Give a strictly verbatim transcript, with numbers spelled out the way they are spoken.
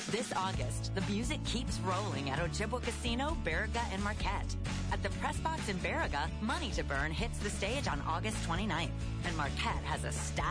This August, the music keeps rolling at Ojibwa Casino, Baraga, and Marquette. At the Press Box in Baraga, Money to Burn hits the stage on August twenty-ninth, and Marquette has a style